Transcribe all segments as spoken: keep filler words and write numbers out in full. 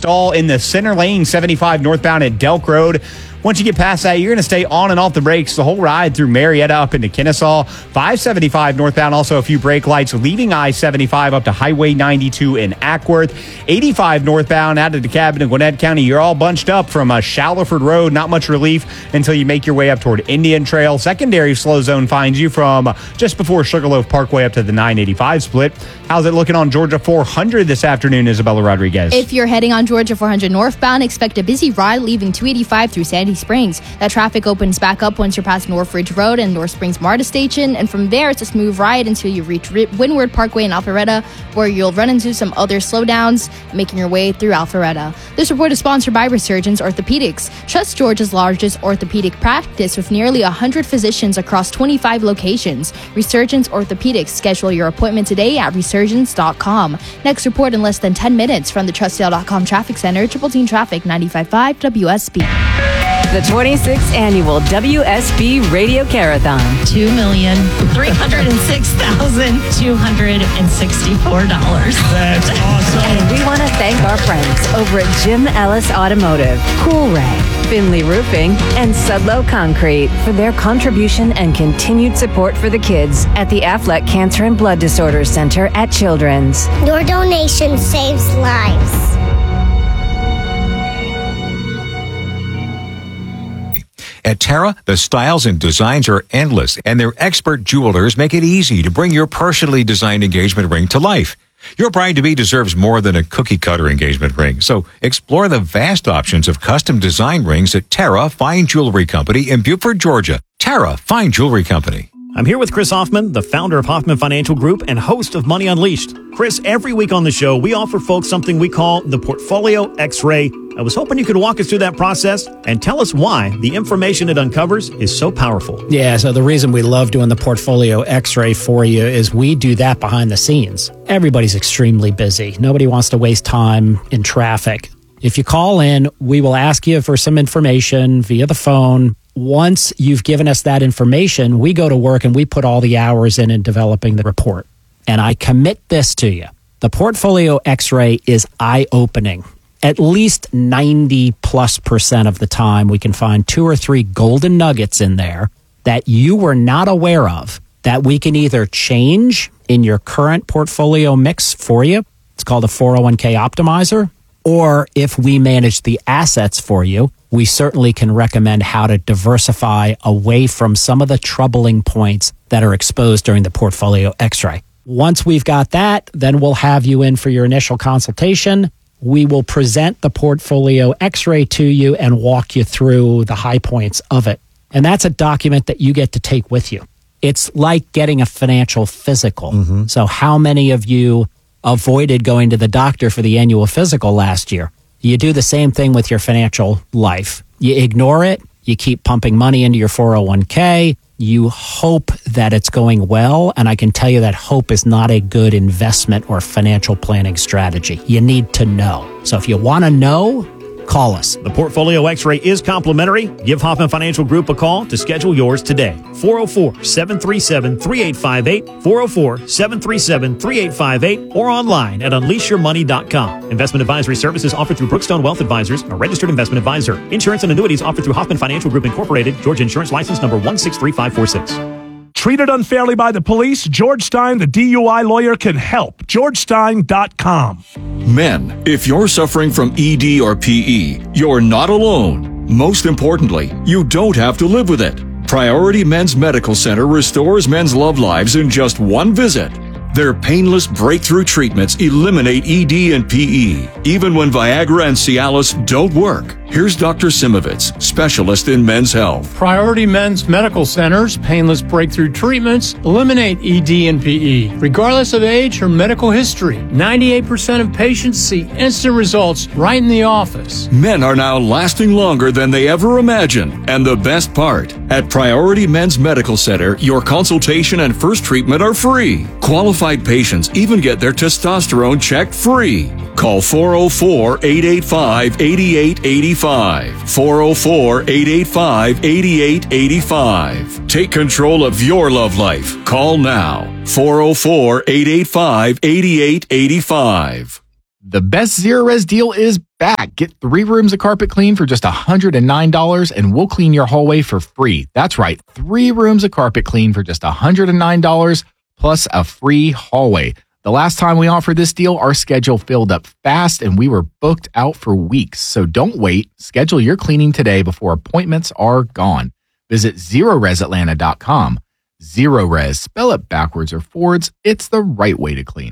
stall in the center lane, seventy-five northbound at Delk Road. Once you get past that, you're going to stay on and off the brakes the whole ride through Marietta up into Kennesaw. five seventy-five northbound, also a few brake lights leaving I seventy-five up to Highway ninety-two in Ackworth. eighty-five northbound out of DeKalb in Gwinnett County. You're all bunched up from uh, Shallowford Road. Not much relief until you make your way up toward Indian Trail. Secondary slow zone finds you from just before Sugarloaf Parkway up to the nine eighty-five split. How's it looking on Georgia four hundred this afternoon, Isabella Rodriguez? If you're heading on Georgia four hundred northbound, expect a busy ride leaving two eighty-five through Sandy Springs. That traffic opens back up once you're past Northridge Road and North Springs MARTA Station, and from there it's a smooth ride until you reach Windward Parkway in Alpharetta, where you'll run into some other slowdowns, making your way through Alpharetta. This report is sponsored by Resurgence Orthopedics. Trust Georgia's largest orthopedic practice with nearly one hundred physicians across twenty-five locations. Resurgence Orthopedics. Schedule your appointment today at resurgence dot com. Next report in less than ten minutes from the Trustdale dot com Traffic Center, Triple Team Traffic, ninety-five point five W S B. The twenty-sixth Annual W S B Radio Carathon. two million three hundred six thousand two hundred sixty-four dollars. That's awesome. And we want to thank our friends over at Jim Ellis Automotive, Coolray, Finley Roofing, and Sudlow Concrete for their contribution and continued support for the kids at the Affleck Cancer and Blood Disorders Center at Children's. Your donation saves lives. At Terra, the styles and designs are endless, and their expert jewelers make it easy to bring your personally designed engagement ring to life. Your bride-to-be deserves more than a cookie-cutter engagement ring, so explore the vast options of custom design rings at Terra Fine Jewelry Company in Beaufort, Georgia. Terra Fine Jewelry Company. I'm here with Chris Hoffman, the founder of Hoffman Financial Group and host of Money Unleashed. Chris, every week on the show, we offer folks something we call the Portfolio X-Ray. I was hoping you could walk us through that process and tell us why the information it uncovers is so powerful. Yeah, so the reason we love doing the Portfolio X-Ray for you is we do that behind the scenes. Everybody's extremely busy. Nobody wants to waste time in traffic. If you call in, we will ask you for some information via the phone. Once you've given us that information, we go to work and we put all the hours in in developing the report. And I commit this to you. The Portfolio X-Ray is eye-opening. At least ninety plus percent of the time, we can find two or three golden nuggets in there that you were not aware of that we can either change in your current portfolio mix for you. It's called a four oh one k optimizer. Or if we manage the assets for you, we certainly can recommend how to diversify away from some of the troubling points that are exposed during the Portfolio X-Ray. Once we've got that, then we'll have you in for your initial consultation. We will present the Portfolio X-Ray to you and walk you through the high points of it. And that's a document that you get to take with you. It's like getting a financial physical. Mm-hmm. So how many of you avoided going to the doctor for the annual physical last year? You do the same thing with your financial life. You ignore it. You keep pumping money into your four oh one k. You hope that it's going well, and I can tell you that hope is not a good investment or financial planning strategy. You need to know. So if you want to know, call us. The Portfolio X-Ray is complimentary. Give Hoffman Financial Group a call to schedule yours today. four oh four, seven three seven, three eight five eight, four oh four, seven three seven, three eight five eight, or online at unleash your money dot com. Investment advisory services offered through Brookstone Wealth Advisors, a registered investment advisor. Insurance and annuities offered through Hoffman Financial Group Incorporated, Georgia Insurance License number one six three five four six. Treated unfairly by the police? George Stein, the D U I lawyer, can help. george stein dot com. Men, if you're suffering from E D or P E, you're not alone. Most importantly, you don't have to live with it. Priority Men's Medical Center restores men's love lives in just one visit. Their painless breakthrough treatments eliminate E D and P E, even when Viagra and Cialis don't work. Here's Doctor Simovitz, specialist in men's health. Priority Men's Medical Center's painless breakthrough treatments eliminate E D and P E, regardless of age or medical history. ninety-eight percent of patients see instant results right in the office. Men are now lasting longer than they ever imagined. And the best part, at Priority Men's Medical Center, your consultation and first treatment are free. Qualified patients even get their testosterone checked free. Call four oh four, eight eight five, eight eight eight five. four oh four, eight eight five, eight eight eight five. Take control of your love life. Call now. four oh four, eight eight five, eight eight eight five. The best Zerorez deal is back. Get three rooms of carpet clean for just one hundred nine dollars and we'll clean your hallway for free. That's right. Three rooms of carpet clean for just one hundred nine dollars plus a free hallway. The last time we offered this deal, our schedule filled up fast and we were booked out for weeks. So don't wait. Schedule your cleaning today before appointments are gone. Visit zero res atlanta dot com. Zero Res, spell it backwards or forwards. It's the right way to clean.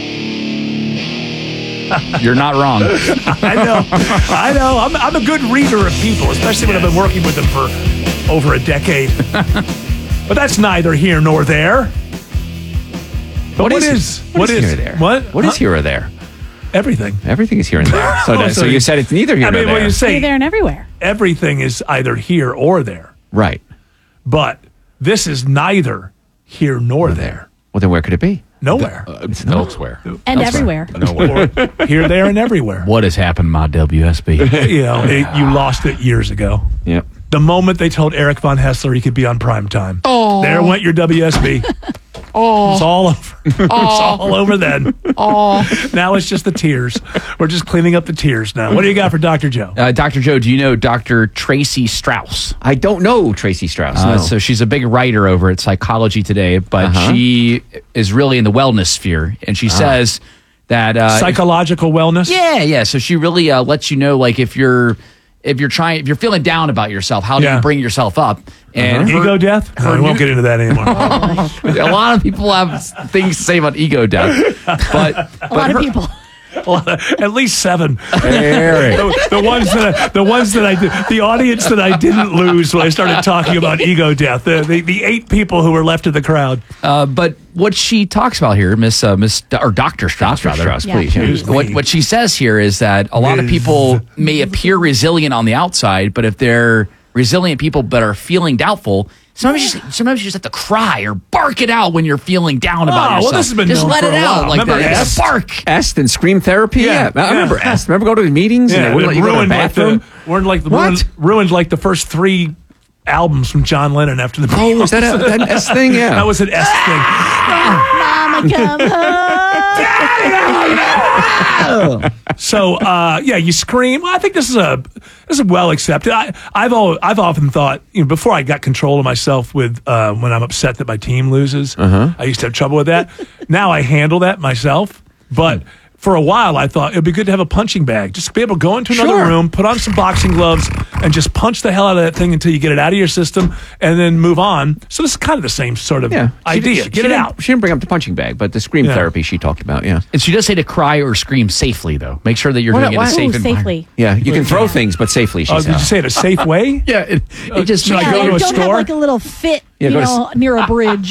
You're not wrong. I know. I know. I'm, I'm a good reader of people, especially when I've been working with them for over a decade. But that's neither here nor there. But what, what is, is what is is here or there? What? What huh? is here or there? Everything. Everything is here and there. So, Oh, that, so so you said it's neither here I nor mean, there. when you say Here, there, and everywhere. everything is either here or there, right. but this is neither here nor there. Well, then where could it be? Nowhere. Uh, it's elsewhere. And everywhere. Nowhere. Or here, there, and everywhere. What has happened, my W S B? You know, it, you lost it years ago. Yep. The moment they told Eric Von Hessler he could be on prime time. Oh. There went your W S B. Oh. It's all over. It's all over then. Oh. Now it's just the tears. We're just cleaning up the tears now. What do you got for Doctor Joe? Uh, Doctor Joe, do you know Doctor Tracy Strauss? I don't know Tracy Strauss. Uh, no. So she's a big writer over at Psychology Today, but Uh-huh. she is really in the wellness sphere, and she Ah. says that uh, Psychological wellness? Yeah, yeah. So she really uh, lets you know, like, if you're if you're trying, if you're feeling down about yourself, how do Yeah. you bring yourself up? And Uh-huh. her- Ego death? No, her we won't new- get into that anymore. a lot of people have things to say about ego death, but A but lot her- of people. At least seven. Eric. the, the ones that I, the ones that I did, the audience that I didn't lose when I started talking about ego death. The the, the eight people who were left in the crowd. Uh, but what she talks about here, Miss uh, Miss or Doctor Strauss, Doctor rather, Strauss, please. Yeah. Who's What the- what she says here is that a lot of Miz people may appear resilient on the outside, but if they're resilient people but are feeling doubtful, sometimes you just, sometimes you just have to cry or bark it out when you're feeling down about Oh, well, yourself. this has been just known let for it a out while. like Remember that. You Est? gotta bark. Est and Scream Therapy? Yeah. Yeah. I remember Yeah. Est. Remember go to the meetings and Yeah, they wouldn't let you go to the ruined like bathroom? the ruined like the What? ruined, ruined like the first three albums from John Lennon after the Oh, was that a- that an S thing? Yeah. That was an S thing. Mama, come home. So uh, yeah, you scream. Well, I think this is a this is well accepted. I, I've al- I've often thought, you know, before I got control of myself with uh, when I'm upset that my team loses. Uh-huh. I used to have trouble with that. Now I handle that myself, but. For a while, I thought it would be good to have a punching bag. Just be able to go into another Sure. room, put on some boxing gloves, and just punch the hell out of that thing until you get it out of your system, and then move on. So this is kind of the same sort of Yeah. She- idea. she get it didn't- out. She didn't bring up the punching bag, but the scream Yeah. therapy she talked about, yeah. And she does say to cry or scream safely, though. Make sure that you're Why doing not- it in a why- safe Ooh, environment. safely. Yeah, you can throw things, but safely, she Oh, said. did you say it a safe way? Yeah, it, it just Should I Yeah, go to like, a don't store? have like a little fit, Yeah, you go to know, near a bridge.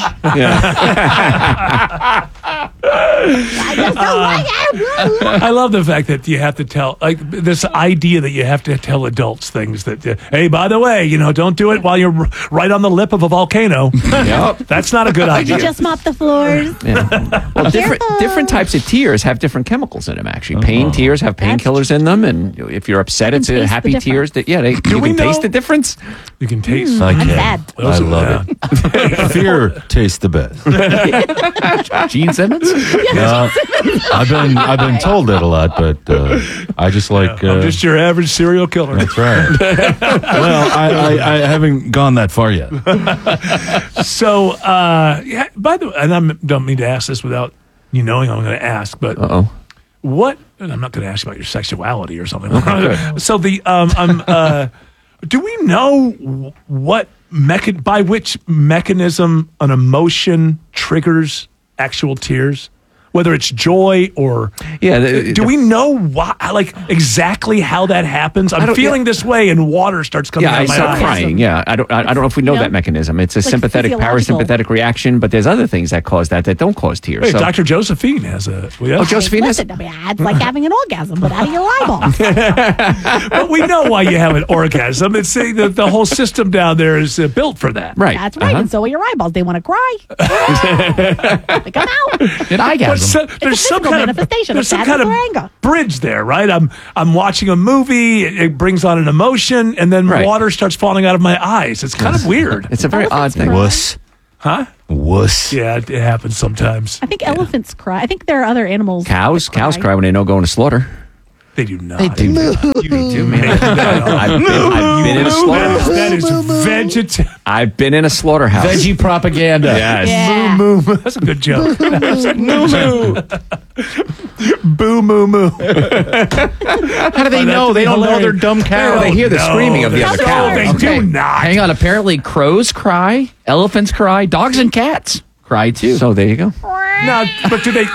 I love the fact that you have to tell, like, this idea that you have to tell adults things that, uh, hey, by the way, you know, don't do it while you're r- right on the lip of a volcano. Yep. That's not a good Did you idea. just mop the floors? Yeah. Well, different different types of tears have different chemicals in them. Actually, pain tears have painkillers in them, and if you're upset, it's taste a the happy difference. tears. That yeah, they, you we can taste know- the difference. You can taste. I'm sad. Those I are- love yeah. it. Fear tastes the best. Gene Simmons? Yeah, I've been I've been told that a lot, but uh, I just like. I'm Uh, just your average serial killer. that's right. Well, I, I, I haven't gone that far yet. So, uh, yeah, by the way, and I don't mean to ask this without you knowing I'm going to ask, but Uh oh. what, and I'm not going to ask you about your sexuality or something. So the, um, um, uh, do we know what mecha- by which mechanism an emotion triggers actual tears? Whether it's joy or Yeah, the- do we know why, like exactly how that happens? I I'm don't- feeling yeah. this way, and water starts coming Yeah, out I of my start eyes. crying. Yeah, I don't. I, I don't know if we know You know? that mechanism. It's a Like sympathetic, physiological. parasympathetic reaction, but there's other things that cause that that don't cause tears. Hey, so, Doctor Josephine has a. Well, Oh, Josephine has. Listen, I mean, it's like having an orgasm, but out of your eyeballs. but we know why you have an orgasm. It's saying that the whole system down there is uh, built for that. Right. That's right. Uh-huh. And so are your eyeballs. They want to cry. They come out. An But orgasm. so, It's there's a some physical kind of manifestation there's of some kind sadness of or anger. bridge there, right? I'm I'm watching a movie. It, it brings on an emotion, and then Right. water starts falling out of my eyes. It's kind of weird, It's a very odd thing. Wuss. huh? Wuss. Yeah, it, it happens sometimes. I think elephants cry. I think there are other animals. Cows, that cows cry when they know going to slaughter. They do not. They do. You do, man. I've been, I've been in a slaughterhouse. That is vegetarian. I've been in a slaughterhouse. Veggie propaganda. Yes. Yeah. Moo moo. That's a good joke. Moo moo. Boo moo moo. How do they Oh, know? that'd They be don't know hilarious. they're dumb cows. They hear the No, screaming of the they other don't. cows. They Okay. do not. Hang on. Apparently, crows cry, elephants cry, dogs and cats cry too. So there you go. No, but do they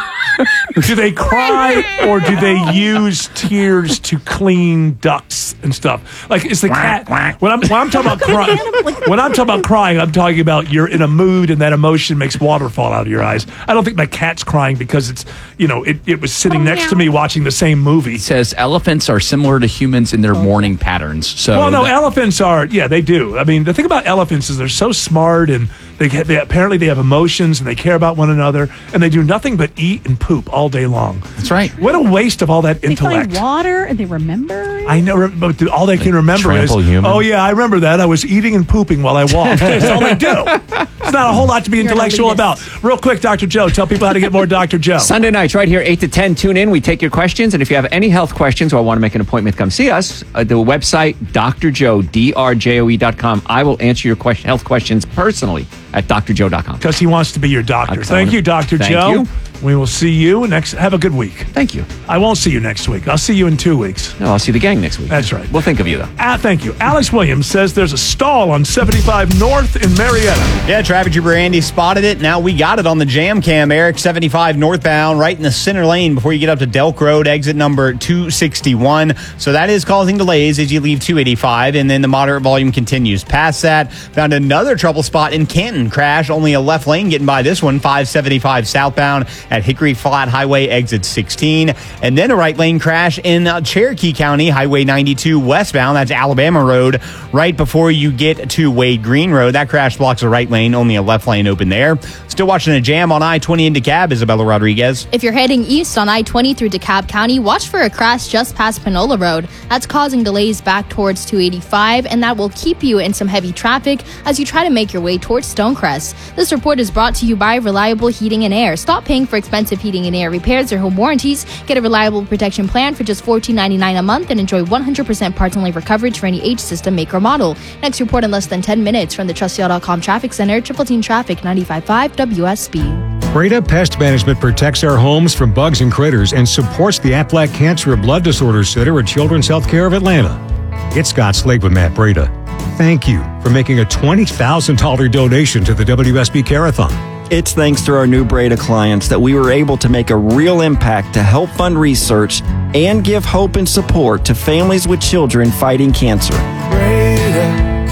do they cry or do they use tears to clean ducts and stuff? Like is the cat when I'm when I'm talking about crying when I'm talking about crying, I'm talking about you're in a mood and that emotion makes water fall out of your eyes. I don't think my cat's crying because it's you know it, it was sitting next to me watching the same movie. It says elephants are similar to humans in their mourning patterns. So Well, no, that- elephants are. Yeah, they do. I mean, the thing about elephants is they're so smart, and they, get, they apparently they have emotions, and they care about one another, and they do nothing but eat and poop all day long. That's right. What a waste of all that They intellect. find water and they remember. I know, but all they can remember is, trample humans. oh yeah, I remember that. I was eating and pooping while I walked. That's all they do. It's not a whole lot to be You're an intellectual elitist. about. Real quick, Doctor Joe, tell people how to get more Doctor Joe. Sunday nights, right here, eight to ten. Tune in. We take your questions. And if you have any health questions or want to make an appointment, come see us. Uh, the website, Doctor Joe, D R J O E dot com. I will answer your question, health questions personally at D R Joe dot com. Because he wants to be your doctor. I'm Thank telling you, him. Doctor Thank Joe. you. We will see you next. Have a good week. Thank you. I won't see you next week. I'll see you in two weeks. No, I'll see the gang next week. That's right. We'll think of you, though. Ah, thank you. Alex Williams says there's a stall on seventy-five North in Marietta. Yeah, traffic trooper Andy spotted it. Now we got it on the jam cam, Eric. seventy-five northbound, right in the center lane before you get up to Delk Road, exit number two sixty-one. So that is causing delays as you leave two eighty-five, and then the moderate volume continues. Past that, found another trouble spot in Canton. Crash, only a left lane getting by this one, five seventy-five southbound at Hickory Flat Highway, exit sixteen. And then a right lane crash in uh, Cherokee County, Highway ninety-two westbound. That's Alabama Road, right before you get to Wade Green Road. That crash blocks a right lane, only a left lane open there. Still watching a jam on I twenty in DeKalb, Isabella Rodriguez. If you're heading east on I twenty through DeKalb County, watch for a crash just past Panola Road. That's causing delays back towards two eighty-five, and that will keep you in some heavy traffic as you try to make your way towards Stonecrest. This report is brought to you by Reliable Heating and Air. Stop paying for expensive heating and air repairs or home warranties. Get a reliable protection plan for just fourteen ninety-nine a month and enjoy one hundred percent parts and labor coverage for any age, system, make, or model. Next report in less than ten minutes from the trust y'all dot com Traffic Center, Triple Team Traffic ninety-five point five W S B. Breda Pest Management protects our homes from bugs and critters and supports the Aflac Cancer and Blood Disorders Center at Children's Healthcare of Atlanta. It's Scott Slade with Matt Breda. Thank you for making a twenty thousand dollars donation to the W S B Care-a-thon. It's thanks to our new Breda clients that we were able to make a real impact to help fund research and give hope and support to families with children fighting cancer. Breda,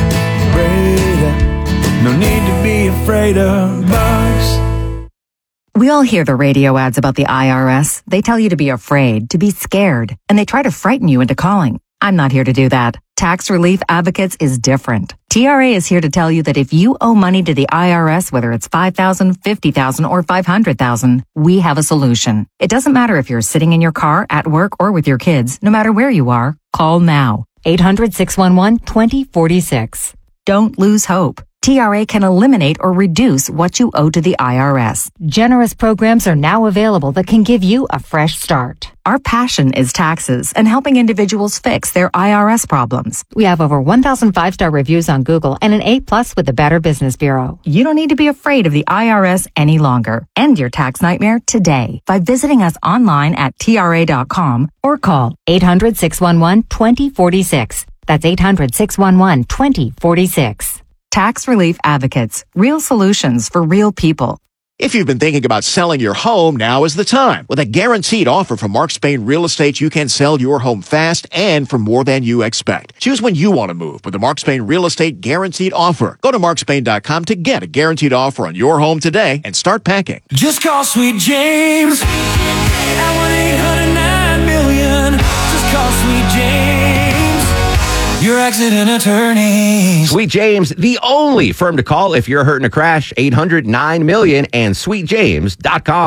Breda, no need to be afraid of bugs. We all hear the radio ads about the I R S. They tell you to be afraid, to be scared, and they try to frighten you into calling. I'm not here to do that. Tax Relief Advocates is different. T R A is here to tell you that if you owe money to the I R S, whether it's five thousand dollars, fifty thousand dollars, or five hundred thousand dollars, we have a solution. It doesn't matter if you're sitting in your car, at work, or with your kids. No matter where you are, call now. eight hundred, six one one, two zero four six. Don't lose hope. T R A can eliminate or reduce what you owe to the I R S. Generous programs are now available that can give you a fresh start. Our passion is taxes and helping individuals fix their I R S problems. We have over one thousand five-star reviews on Google and an A plus with the Better Business Bureau. You don't need to be afraid of the I R S any longer. End your tax nightmare today by visiting us online at T R A dot com or call eight hundred, six one one, two zero four six. That's eight hundred, six one one, two zero four six. Tax Relief Advocates. Real solutions for real people. If you've been thinking about selling your home, now is the time. With a guaranteed offer from Mark Spain Real Estate, you can sell your home fast and for more than you expect. Choose when you want to move with the Mark Spain Real Estate Guaranteed Offer. Go to mark spain dot com to get a guaranteed offer on your home today and start packing. Just call Sweet James at one eight hundred nine million. Just call Sweet James, your accident attorney. Sweet James, the only firm to call if you're hurt in a crash. eight hundred nine million and sweet james dot com.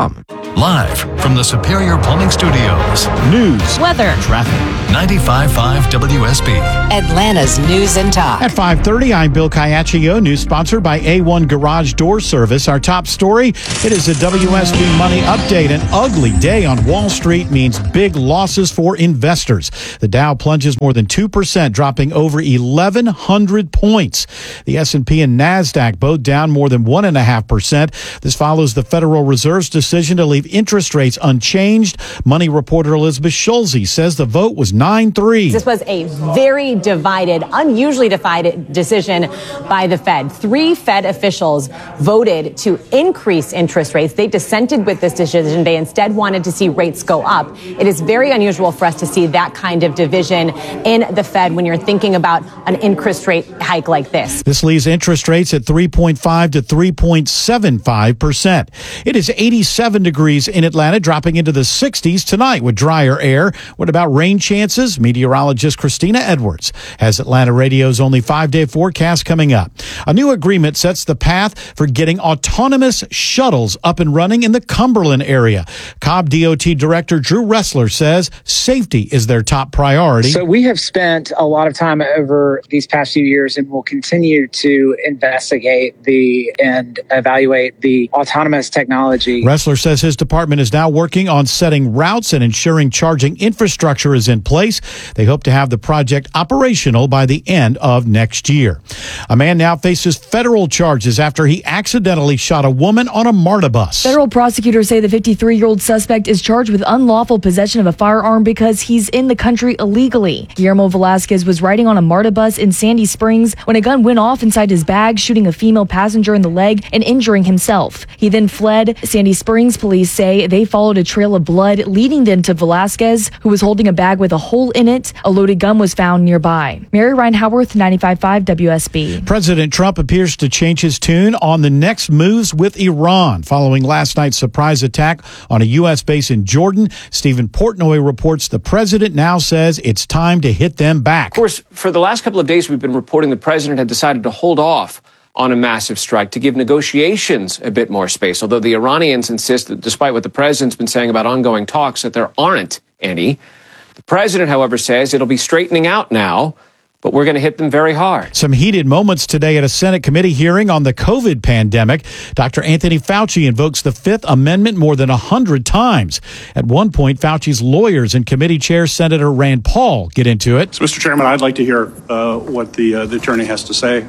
Live from the Superior Plumbing Studios. News, weather, traffic. ninety-five point five W S B. Atlanta's News and Talk. At five thirty, I'm Bill Caiaccio. News sponsored by A one Garage Door Service. Our top story, it is a W S B Money update. An ugly day on Wall Street means big losses for investors. The Dow plunges more than two percent, dropping over eleven hundred points. The S and P and NASDAQ both down more than one point five percent. This follows the Federal Reserve's decision to leave interest rates unchanged. Money reporter Elizabeth Schulze says the vote was nine three. This was a very divided, unusually divided decision by the Fed. Three Fed officials voted to increase interest rates. They dissented with this decision. They instead wanted to see rates go up. It is very unusual for us to see that kind of division in the Fed when you're thinking about an interest rate hike like this. This leaves interest rates at three point five to three point seven five percent. It is eighty-seven degrees in Atlanta, dropping into the sixties tonight with drier air. What about rain chances? Meteorologist Christina Edwards has Atlanta Radio's only five-day forecast coming up. A new agreement sets the path for getting autonomous shuttles up and running in the Cumberland area. Cobb D O T Director Drew Ressler says safety is their top priority. So we have spent a lot of time over these past few years and will continue to investigate the and evaluate the autonomous technology. Ressler says his department is now working on setting routes and ensuring charging infrastructure is in place. They hope to have the project operational by the end of next year. A man now faces federal charges after he accidentally shot a woman on a MARTA bus. Federal prosecutors say the fifty-three-year-old suspect is charged with unlawful possession of a firearm because he's in the country illegally. Guillermo Velasquez was riding on a MARTA bus in Sandy Springs when a gun went off inside his bag, shooting a female passenger in the leg and injuring himself. He then fled. Sandy Springs police say they followed a trail of blood leading them to Velasquez, who was holding a bag with a hole in it. A loaded gun was found nearby. Mary Ryan Howarth, ninety-five point five W S B. President Trump appears to change his tune on the next moves with Iran following last night's surprise attack on a U S base in Jordan. Stephen Portnoy reports the president now says it's time to hit them back. Of course, for the last couple of days, we've been reporting the president had decided to hold off on a massive strike to give negotiations a bit more space, although the Iranians insist that despite what the president's been saying about ongoing talks, that there aren't any. The president, however, says it'll be straightening out now, but we're going to hit them very hard. Some heated moments today at a Senate committee hearing on the COVID pandemic. Doctor Anthony Fauci invokes the Fifth Amendment more than one hundred times. At one point, Fauci's lawyers and committee chair Senator Rand Paul get into it. So, Mister Chairman, I'd like to hear uh, what the, uh, the attorney has to say.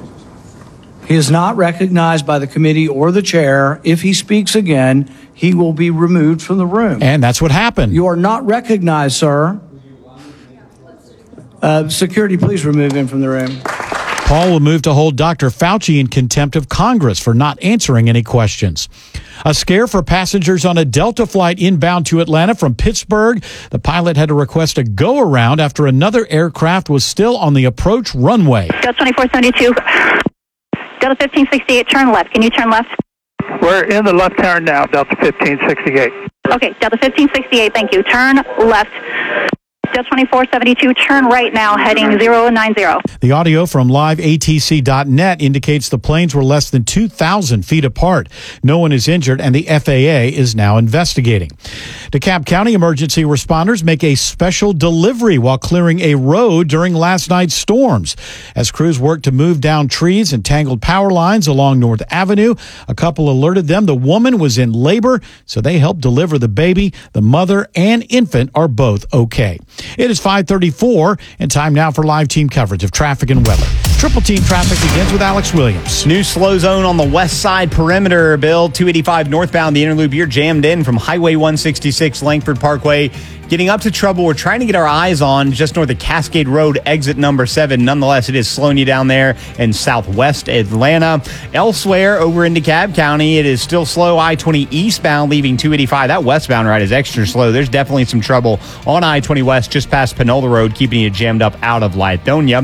He is not recognized by the committee or the chair. If he speaks again, he will be removed from the room. And that's what happened. You are not recognized, sir. Uh, security, please remove him from the room. Paul will move to hold Doctor Fauci in contempt of Congress for not answering any questions. A scare for passengers on a Delta flight inbound to Atlanta from Pittsburgh. The pilot had to request a go-around after another aircraft was still on the approach runway. Delta twenty-four seventy-two, Delta fifteen sixty-eight, turn left. Can you turn left? We're in the left turn now, Delta fifteen sixty-eight. Okay, Delta fifteen sixty-eight, thank you. Turn left. Delta twenty-four seventy-two, turn right now, heading zero nine zero. The audio from live A T C dot net indicates the planes were less than two thousand feet apart. No one is injured, and the F A A is now investigating. DeKalb County emergency responders make a special delivery while clearing a road during last night's storms. As crews worked to move down trees and tangled power lines along North Avenue, a couple alerted them the woman was in labor, so they helped deliver the baby. The mother and infant are both okay. It is five thirty-four, and time now for live team coverage of traffic and weather. Triple Team Traffic begins with Alex Williams. New slow zone on the west side perimeter, Bill. two eighty-five northbound, the inner loop. You're jammed in from Highway one sixty-six, Langford Parkway. Getting up to trouble. We're trying to get our eyes on just north of Cascade Road, exit number seven. Nonetheless, it is slowing you down there in southwest Atlanta. Elsewhere, over in DeKalb County, it is still slow. I twenty eastbound, leaving two eighty-five. That westbound ride is extra slow. There's definitely some trouble on I twenty west, just past Panola Road, keeping you jammed up out of Lithonia.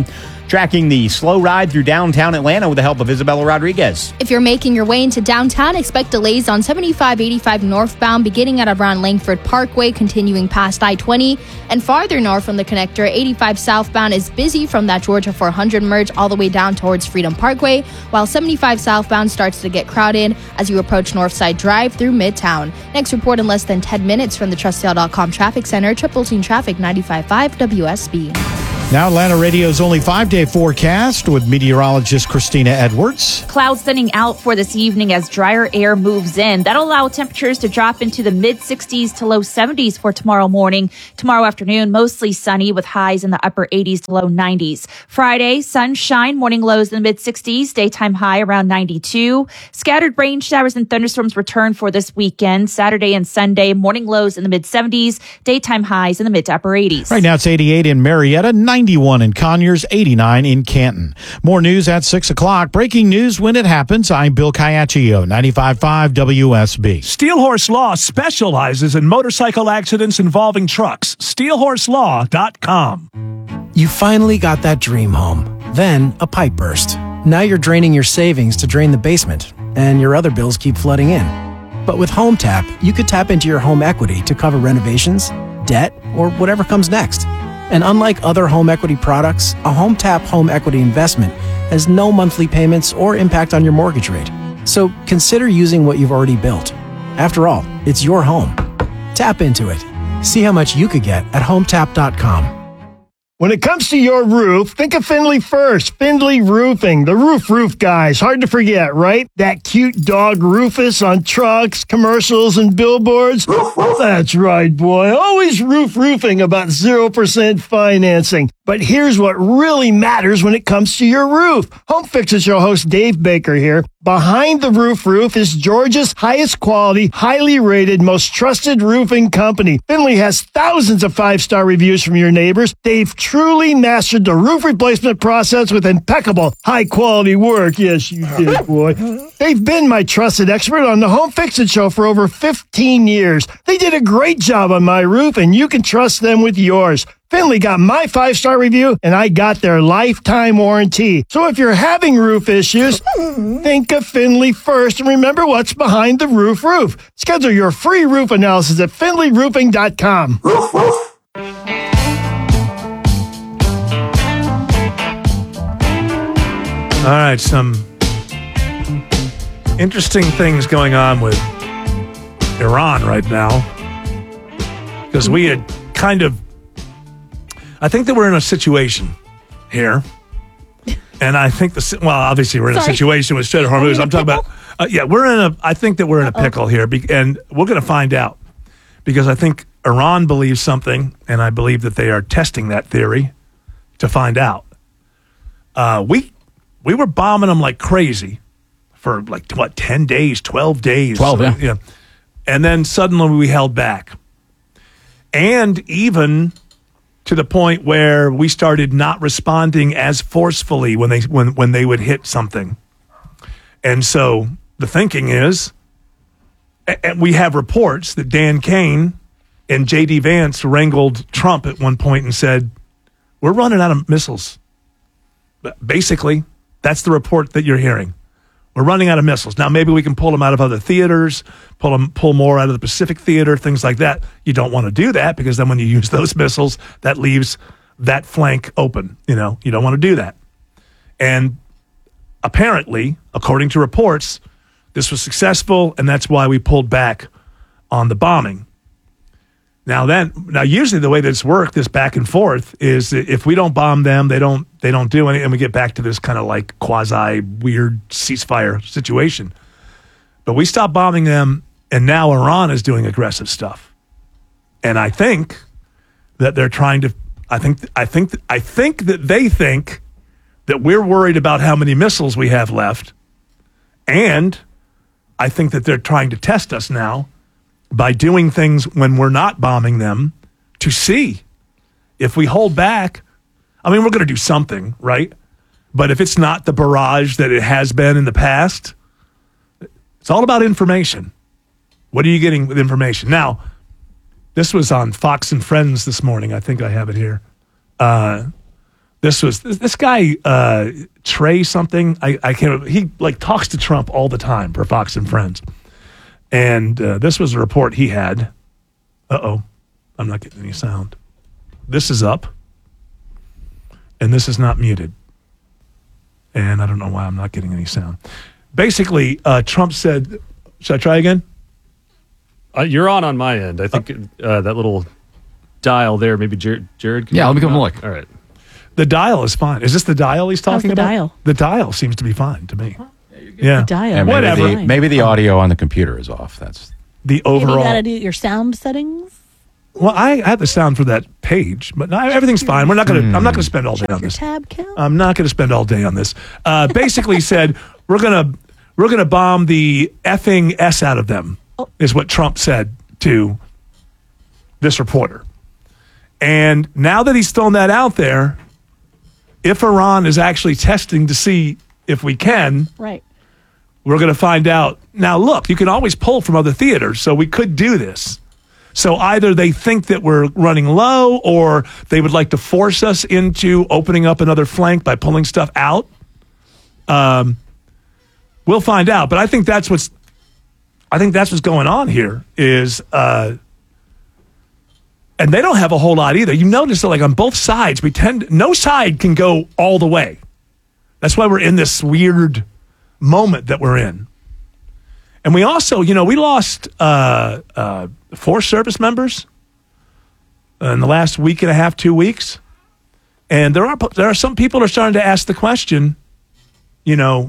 tracking the slow ride through downtown Atlanta with the help of Isabella Rodriguez. If you're making your way into downtown, expect delays on seventy-five eighty-five northbound beginning at around Langford Parkway, continuing past I twenty. And farther north from the connector, eighty-five southbound is busy from that Georgia four hundred merge all the way down towards Freedom Parkway, while seventy-five southbound starts to get crowded as you approach Northside Drive through Midtown. Next report in less than ten minutes from the Trust Sale dot com Traffic Center, Triple Team Traffic ninety-five point five W S B. Now Atlanta Radio's only five-day forecast with meteorologist Christina Edwards. Clouds thinning out for this evening as drier air moves in. That'll allow temperatures to drop into the mid-sixties to low seventies for tomorrow morning. Tomorrow afternoon, mostly sunny with highs in the upper eighties to low nineties. Friday, sunshine, morning lows in the mid-sixties, daytime high around ninety-two. Scattered rain showers and thunderstorms return for this weekend. Saturday and Sunday, morning lows in the mid-seventies, daytime highs in the mid to upper eighties. Right now it's eighty-eight in Marietta, ninety-one in Conyers, eighty-nine in Canton. More news at six o'clock. Breaking news when it happens. I'm Bill Caiaccio, ninety-five point five W S B. Steel Horse Law specializes in motorcycle accidents involving trucks. steel horse law dot com. You finally got that dream home. Then a pipe burst. Now you're draining your savings to drain the basement, and your other bills keep flooding in. But with HomeTap, you could tap into your home equity to cover renovations, debt, or whatever comes next. And unlike other home equity products, a HomeTap home equity investment has no monthly payments or impact on your mortgage rate. So consider using what you've already built. After all, it's your home. Tap into it. See how much you could get at home tap dot com. When it comes to your roof, think of Findlay first. Findlay Roofing, the roof roof guys. Hard to forget, right? That cute dog Rufus on trucks, commercials, and billboards. That's right, boy. Always roof roofing about zero percent financing. But here's what really matters when it comes to your roof. Home Fixer Show host Dave Baker here. Behind the Roof Roof is Georgia's highest quality, highly rated, most trusted roofing company. Findlay has thousands of five-star reviews from your neighbors. They've truly mastered the roof replacement process with impeccable, high-quality work. Yes, you did, boy. They've been my trusted expert on the Home Fix-It Show for over fifteen years. They did a great job on my roof, and you can trust them with yours. Findlay got my five-star review, and I got their lifetime warranty. So if you're having roof issues, think of Findlay first, and remember what's behind the roof roof. Schedule your free roof analysis at findlay roofing dot com. Roof, roof. All right, some interesting things going on with Iran right now, because we had kind of, I think that we're in a situation here, and I think the well, obviously we're in Sorry. a situation with Strait of Hormuz. I'm talking about, uh, yeah, we're in a. I think that we're in a pickle here, be, and we're going to find out, because I think Iran believes something, and I believe that they are testing that theory to find out. Uh, we we were bombing them like crazy for like what ten days, twelve days, twelve, yeah, yeah, and then suddenly we held back, and even to the point where we started not responding as forcefully when they when, when they would hit something. And so the thinking is, and we have reports that Dan Kane and J D Vance wrangled Trump at one point and said, we're running out of missiles. Basically, that's the report that you're hearing. We're running out of missiles. Now, maybe we can pull them out of other theaters, pull them, pull more out of the Pacific Theater, things like that. You don't want to do that, because then when you use those missiles, that leaves that flank open. You know, you don't want to do that. And apparently, according to reports, this was successful, and that's why we pulled back on the bombing. Now, then, now usually the way that it's worked, this back and forth, is that if we don't bomb them, they don't they don't do anything, and we get back to this kind of like quasi weird ceasefire situation. But we stopped bombing them, and now Iran is doing aggressive stuff. And I think that they're trying to. I think I think I think that they think that we're worried about how many missiles we have left, and I think that they're trying to test us now by doing things when we're not bombing them to see if we hold back. I mean, we're going to do something, right? But if it's not the barrage that it has been in the past, it's all about information. What are you getting with information? Now, this was on Fox and Friends this morning. I think I have it here. Uh, This was this, this guy uh, Trey something. I, I can't. He like talks to Trump all the time for Fox and Friends, and uh, this was a report he had. Uh oh, I'm not getting any sound. This is up, and this is not muted, and I don't know why I'm not getting any sound. Basically, uh, Trump said, "Should I try again?" Uh, you're on on my end. I think uh, that little dial there. Maybe Jared. Jared can yeah, let me come look. All right. The dial is fine. Is this the dial he's talking How's the about? dial? The dial seems to be fine to me. Yeah. The dial. Yeah, maybe Whatever. The, maybe the audio on the computer is off. That's the Maybe you overall. got to do your sound settings. Well, I have the sound for that page, but no, everything's fine. We're not going to. I'm not going to spend all day on Your this. tab count. I'm not going to spend all day on this. Uh, basically, said we're gonna we're gonna bomb the effing s out of them. Oh. Is what Trump said to this reporter. And now that he's thrown that out there, if Iran is actually testing to see if we can, Right. we're going to find out. Now, look, you can always pull from other theaters, so we could do this. So either they think that we're running low, or they would like to force us into opening up another flank by pulling stuff out. Um, we'll find out. But I think that's what's. I think that's what's going on here. Is uh, and they don't have a whole lot either. You notice that, like on both sides, we tend no side can go all the way. That's why we're in this weird moment that we're in. And we also, you know, we lost uh, uh, four service members in the last week and a half, two weeks. And there are there are some people who are starting to ask the question, you know,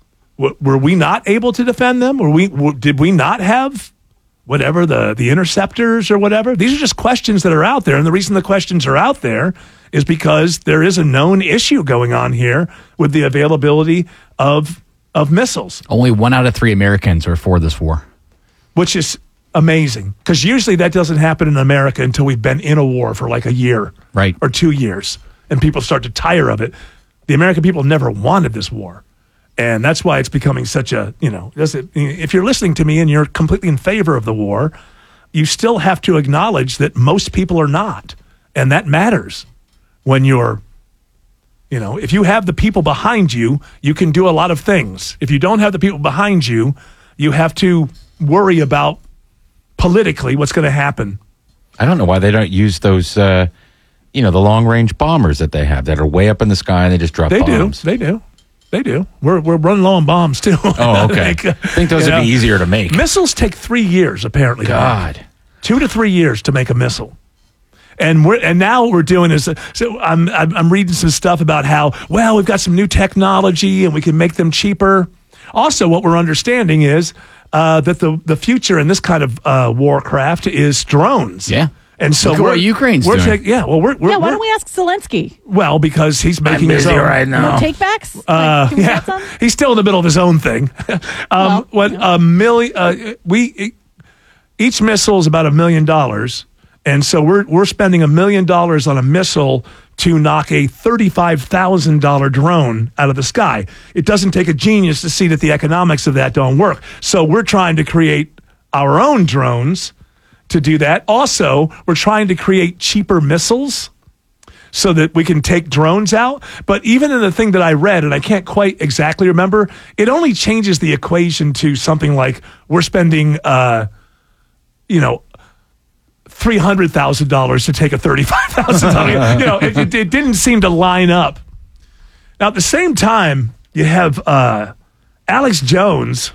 w- were we not able to defend them? Were we w- did we not have whatever the the interceptors or whatever? These are just questions that are out there, and the reason the questions are out there is because there is a known issue going on here with the availability of of missiles. only one out of three Americans are for this war. Which is amazing, because usually that doesn't happen in America until we've been in a war for like a year right. or two years, and people start to tire of it. The American people never wanted this war, and that's why it's becoming such a, you know, does it, if you're listening to me and you're completely in favor of the war, you still have to acknowledge that most people are not, and that matters when you're, you know, if you have the people behind you, you can do a lot of things. If you don't have the people behind you, you have to worry about politically what's going to happen. I don't know why they don't use those, uh, you know, the long range bombers that they have that are way up in the sky and they just drop They bombs. do. They do. They do. We're we're running low on bombs too. Oh, okay. Like, I think those you would know, be easier to make. Missiles take three years apparently. to God. make. two to three years to make a missile. And we're and now what we're doing is so I'm I'm I'm reading some stuff about how, well, we've got some new technology and we can make them cheaper. Also, what we're understanding is uh, that the the future in this kind of uh, warcraft is drones. Yeah. And so Look at we're, what Ukraine's we're doing. take- yeah, well, we're, we're yeah, why we're- don't we ask Zelensky? well, because he's making his busy own. right now. No takebacks? Uh, Like, can we yeah, get some? he's still in the middle of his own thing. um, Well, what a million? Uh, we each missile is about a million dollars, and so we're we're spending a million dollars on a missile to knock a thirty-five thousand dollar drone out of the sky. It doesn't take a genius to see that the economics of that don't work. So we're trying to create our own drones to do that. Also, we're trying to create cheaper missiles so that we can take drones out. But even in the thing that I read, and I can't quite exactly remember, it only changes the equation to something like we're spending, uh, you know, three hundred thousand dollars to take a thirty-five thousand dollars. You know, it, it, it didn't seem to line up. Now, at the same time, you have uh, Alex Jones.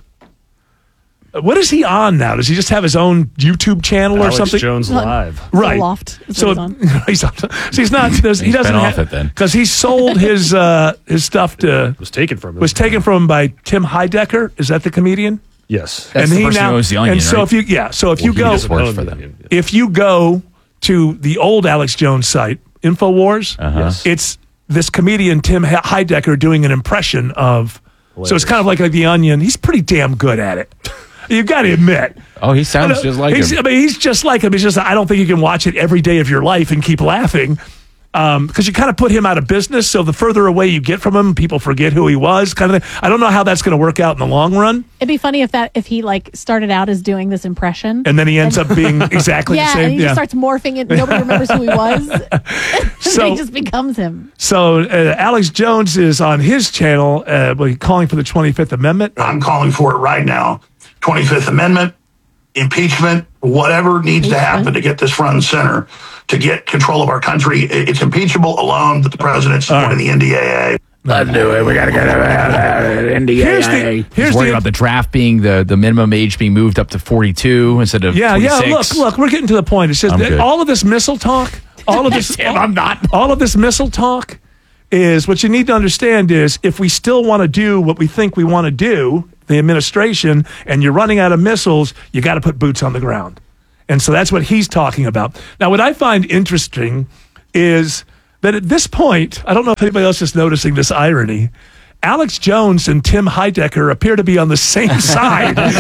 What is he on now? Does he just have his own YouTube channel Alex or something? Jones Live. Right. Loft is So what he's on. he's, on, so he's not. There's, he He's doesn't been have off it then. because he sold his uh, his stuff to Was taken from him. was taken from him by Tim Heidecker. Is that the comedian? Yes. That's the person who owns the Onion, and so right? if you yeah, so if Well, you he go just works for them. if you go to the old Alex Jones site, Infowars, Uh-huh. Yes. it's this comedian Tim Heidecker doing an impression of. So it's kind of like, like the Onion. He's pretty damn good at it. You got to admit. Oh, he sounds just like he's, him. I mean, he's just like him. He's just. I don't think you can watch it every day of your life and keep laughing. Um, because you kind of put him out of business, so the further away you get from him, people forget who he was, kind of thing. I don't know how that's going to work out in the long run. It'd be funny if that if he like started out as doing this impression, and then he ends up being exactly yeah, the same. and he yeah, just starts morphing it. Nobody remembers who he was. So he just becomes him. So uh, Alex Jones is on his channel, uh, calling for the twenty-fifth Amendment. I'm calling for it right now. twenty-fifth Amendment, impeachment, whatever needs to happen to get this front and center, to get control of our country. It's impeachable alone, but the president's supporting the N D A A. Let's do it. We got to get it. N D A A. Here's the- here's He's worried the- about the draft being the, the minimum age being moved up to forty-two instead of Yeah, twenty-six. yeah. Look, look, we're getting to the point. It's just I'm that good. all of this missile talk, all of this, Tim, all, I'm not. all of this missile talk is what you need to understand is if we still want to do what we think we want to do, the administration, and you're running out of missiles, you got to put boots on the ground. And so that's what he's talking about. Now, what I find interesting is that at this point, I don't know if anybody else is noticing this irony, Alex Jones and Tim Heidecker appear to be on the same side. Oh,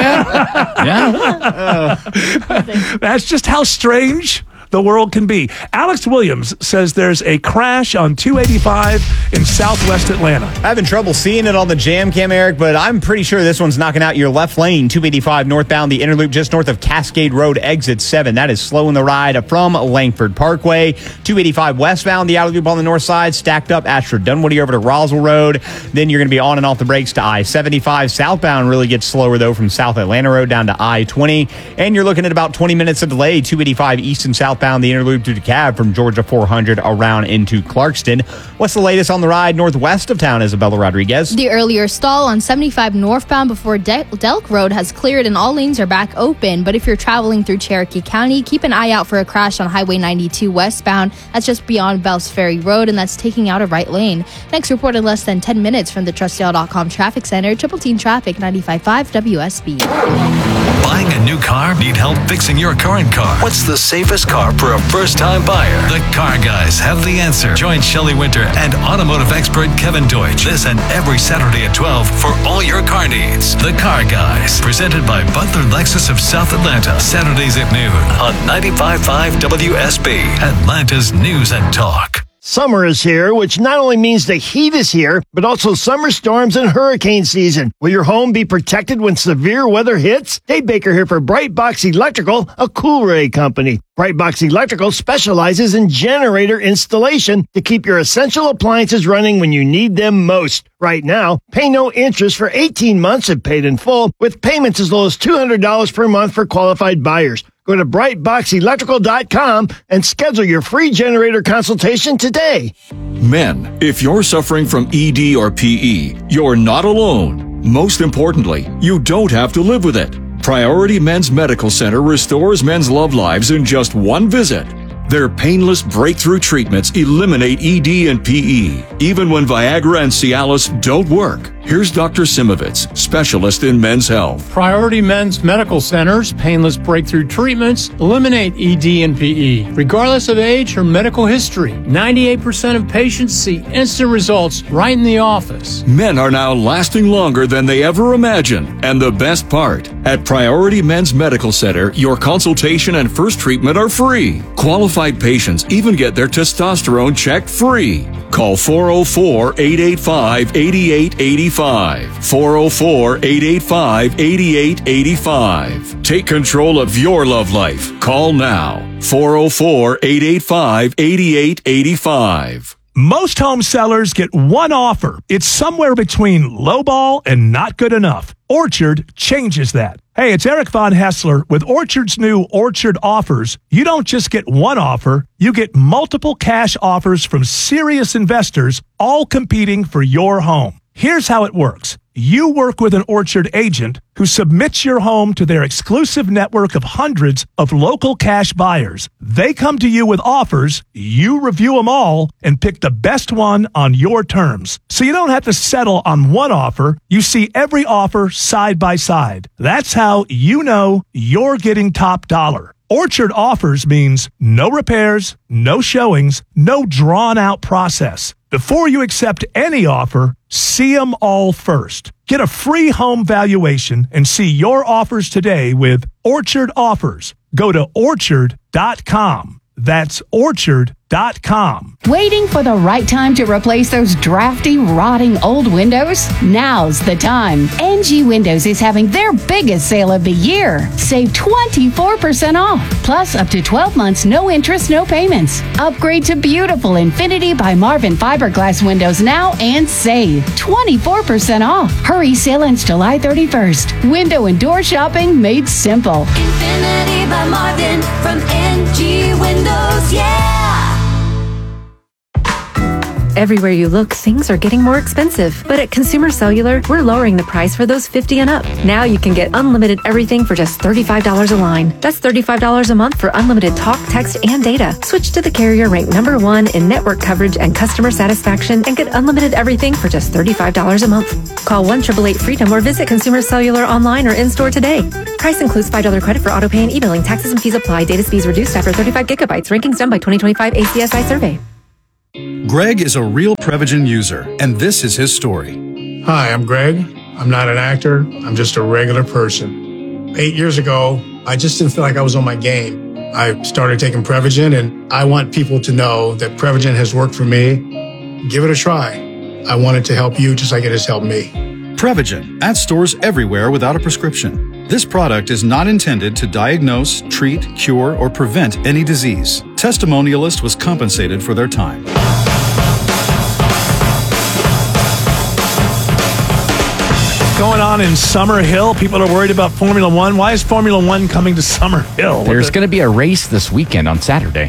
yeah? Yeah. That's just how strange the world can be. Alex Williams says there's a crash on two eighty-five in southwest Atlanta. Having trouble seeing it on the jam cam, Eric, but I'm pretty sure this one's knocking out your left lane. two eighty-five northbound, the inner loop just north of Cascade Road, exit seven. That is slowing the ride from Langford Parkway. two eighty-five westbound, the outer loop on the north side, stacked up Ashford Dunwoody over to Roswell Road. Then you're going to be on and off the brakes to I seventy-five. Southbound really gets slower, though, from South Atlanta Road down to I twenty. And you're looking at about twenty minutes of delay. two eighty-five east and southbound, the inner loop to DeKalb from Georgia four hundred around into Clarkston. What's the latest on the ride northwest of town, Isabella Rodriguez? The earlier stall on seventy-five northbound before De- Delk Road has cleared and all lanes are back open. But if you're traveling through Cherokee County, keep an eye out for a crash on Highway ninety-two westbound. That's just beyond Bells Ferry Road, and that's taking out a right lane. Next report in less than ten minutes from the trust y'all dot com traffic center. Triple Team Traffic, ninety-five point five W S B. Buying a new car? Need help fixing your current car? What's the safest car for a first-time buyer? The Car Guys have the answer. Join Shelley Winter and automotive expert Kevin Deutsch this and every Saturday at twelve for all your car needs. The Car Guys, presented by Butler Lexus of South Atlanta. Saturdays at noon on ninety-five point five W S B, Atlanta's News and Talk. Summer is here, which not only means the heat is here, but also summer storms and hurricane season. Will your home be protected when severe weather hits? Dave Baker here for Brightbox Electrical, a Coolray company. Brightbox Electrical specializes in generator installation to keep your essential appliances running when you need them most. Right now, pay no interest for eighteen months if paid in full, with payments as low as two hundred dollars per month for qualified buyers. Go to brightbox electrical dot com and schedule your free generator consultation today. Men, if you're suffering from E D or P E, you're not alone. Most importantly, you don't have to live with it. Priority Men's Medical Center restores men's love lives in just one visit. Their painless breakthrough treatments eliminate E D and P E, even when Viagra and Cialis don't work. Here's Doctor Simovitz, specialist in men's health. Priority Men's Medical Center's painless breakthrough treatments eliminate E D and P E, regardless of age or medical history. ninety-eight percent of patients see instant results right in the office. Men are now lasting longer than they ever imagined. And the best part, at Priority Men's Medical Center, your consultation and first treatment are free. Qualified patients even get their testosterone checked free. Call four oh four, eight eight five, eight eight eight five. four oh four, eight eight five, eight eight eight five. Take control of your love life. Call now. four oh four, eight eight five, eight eight eight five. Most home sellers get one offer. It's somewhere between lowball and not good enough. Orchard changes that. Hey, it's Eric Von Hessler. With Orchard's new Orchard offers, you don't just get one offer, you get multiple cash offers from serious investors, all competing for your home. Here's how it works. You work with an Orchard agent who submits your home to their exclusive network of hundreds of local cash buyers. They come to you with offers, you review them all, and pick the best one on your terms. So you don't have to settle on one offer. You see every offer side by side. That's how you know you're getting top dollar. Orchard offers means no repairs, no showings, no drawn-out process. Before you accept any offer, see them all first. Get a free home valuation and see your offers today with Orchard Offers. Go to orchard dot com. That's orchard dot com. Waiting for the right time to replace those drafty, rotting old windows? Now's the time. N G Windows is having their biggest sale of the year. Save twenty-four percent off. Plus up to twelve months, no interest, no payments. Upgrade to beautiful Infinity by Marvin fiberglass windows now and save twenty-four percent off. Hurry, sale ends July thirty-first. Window and door shopping made simple. Infinity by Marvin from N G Windows, yeah! Everywhere you look, things are getting more expensive. But at Consumer Cellular, we're lowering the price for those fifty and up. Now you can get unlimited everything for just thirty-five dollars a line. That's thirty-five dollars a month for unlimited talk, text, and data. Switch to the carrier ranked number one in network coverage and customer satisfaction and get unlimited everything for just thirty-five dollars a month. Call one eight eight eight freedom or visit Consumer Cellular online or in-store today. Price includes five dollars credit for auto pay and e-billing. Taxes and fees apply. Data speeds reduced after thirty-five gigabytes. Rankings done by twenty twenty-five A C S I survey. Greg is a real Prevagen user, and this is his story. Hi, I'm Greg. I'm not an actor. I'm just a regular person. Eight years ago, I just didn't feel like I was on my game. I started taking Prevagen, and I want people to know that Prevagen has worked for me. Give it a try. I want it to help you just like it has helped me. Prevagen, at stores everywhere without a prescription. This product is not intended to diagnose, treat, cure, or prevent any disease. Testimonialist was compensated for their time. Going on in Summer Hill. People are worried about Formula One. Why is Formula One coming to Summer Hill? There's going to be a race this weekend on Saturday.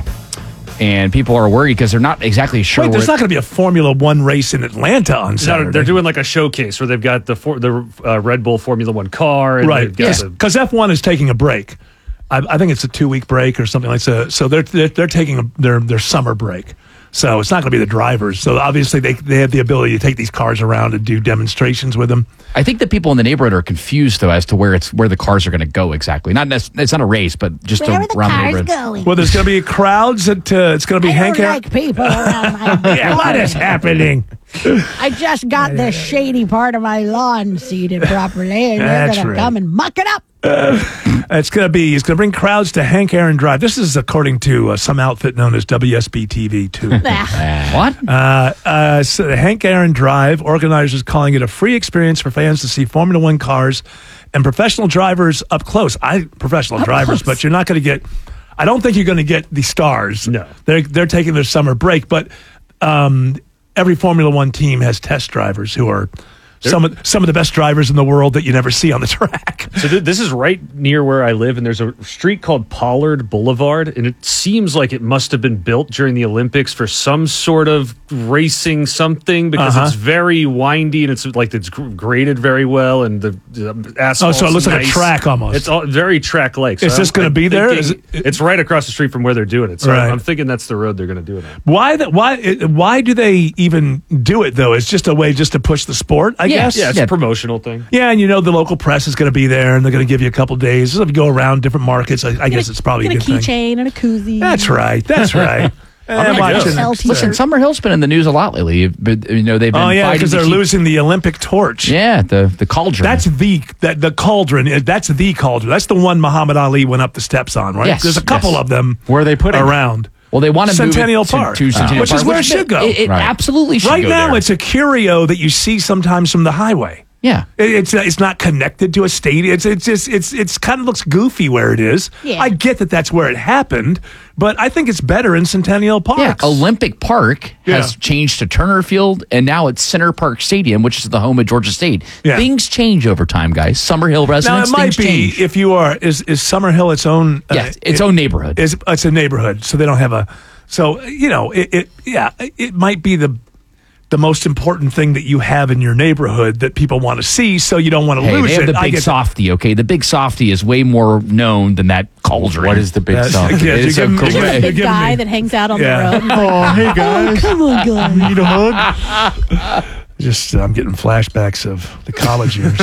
And people are worried because they're not exactly sure. Wait, there's where not going to be a Formula One race in Atlanta on Saturday. No, they're doing like a showcase where they've got the for, the uh, Red Bull Formula One car. And right, because yes. F one is taking a break. I, I think it's a two-week break or something like that. So they're they're, they're taking a, their their summer break. So it's not going to be the drivers. So obviously they they have the ability to take these cars around and do demonstrations with them. I think the people in the neighborhood are confused though as to where it's where the cars are going to go exactly. Not nec- it's not a race, but just Where a, are the around the cars neighborhood. going? Well, there's going to be crowds. At, uh, it's going to be I Hank. don't like people around my Yeah, what is happening? I just got the shady part of my lawn seeded properly, and they're That's going right. to come and muck it up. Uh, it's going to be. It's going to bring crowds to Hank Aaron Drive. This is according to uh, some outfit known as W S B T V too. What? Uh, uh, so Hank Aaron Drive, organizers calling it a free experience for fans to see Formula One cars and professional drivers up close. I professional Up drivers, close. but you're not going to get. I don't think you're going to get the stars. No, they're they're taking their summer break, but um, every Formula One team has test drivers who are. Some of some of the best drivers in the world that you never see on the track. So th- this is right near where I live, and there's a street called Pollard Boulevard, and it seems like it must have been built during the Olympics for some sort of racing something because Uh-huh. it's very windy and it's like it's gr- graded very well, and the, the asphalt. Oh, so it looks like a track almost. It's all very track-like. So Is this I'm- gonna I'm be there? thinking Is it's right across the street from where they're doing it. So Right. I'm thinking that's the road they're going to do it on. Why that? Why? it- Why do they even do it though? It's just a way just to push the sport, I Yeah. guess. Yeah, it's a promotional thing. Yeah, and you know the local press is going to be there, and they're going to give you a couple days. So if you go around different markets, I, I guess it's probably a Get good a thing. keychain and a koozie. That's right. That's right. I'm And not watching- good. Listen, Summer Hill's been in the news a lot lately. But you know they've been Oh yeah, fighting because to they're keep- losing the Olympic torch. Yeah, the the cauldron. That's the that the cauldron. uh, That's the cauldron. That's the one Muhammad Ali went up the steps on, right? Yes, There's a couple yes. of them. Where are they putting it? around? Well, they want to move it Centennial to- Park, to Centennial which Park, is where it which should go. it- it Right. absolutely should Right go now, there. it's a curio that you see sometimes from the highway. Yeah, It- it's it's not connected to a stadium. It's it's just it's it's kind of looks goofy where it is. Yeah. I get that that's where it happened, but I think it's better in Centennial Park. Yeah, Olympic Park has Yeah. changed to Turner Field, and now it's Center Park Stadium, which is the home of Georgia State. Yeah. Things change over time, guys. Summer Hill Now residents, it might things be change. if you are is is Summer Hill its own uh, Yes, its own neighborhood. Is it's a neighborhood, so they don't have a so you know it, it yeah it might be the the most important thing that you have in your neighborhood that people want to see, so you don't want to Hey, lose they have it. the I big get that. softy, okay? The big softy is way more known than that cauldron. What is the big softy? Yeah, It is you a give 'em- you great- The big guy that hangs out on Yeah. the road. Oh, hey, guys. Oh, come on, guys. Need a hug? Just uh, I'm getting flashbacks of the college years.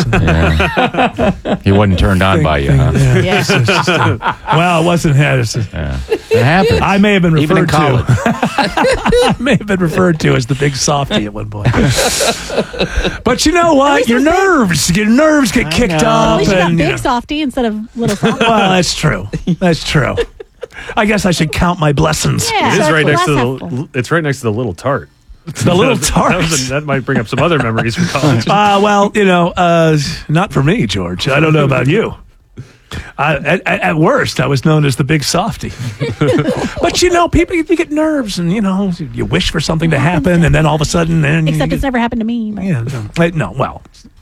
He wasn't turned on by you, huh? Yeah. Yeah. It's just, uh, well, it wasn't that. It's just, It happens. I may have been Even in referred to. I may have been referred to as the big softy at one point. But you know what? Your nerves, your nerves get kicked At up. least you got and, big you know. softy instead of little softy. Well, that's true. That's true. I guess I should count my blessings. It is right next to the. It's right next to the little tart. The little tart. That, was a, that might bring up some other memories from college. Uh, well, you know, uh, not for me, George. I don't know about you. Uh, at, at worst, I was known as the big softy. But, you know, people, you get nerves and, you know, you wish for something to happen and then all of a sudden... Then Except you it's get, never happened to me. But. Yeah, no, no, well,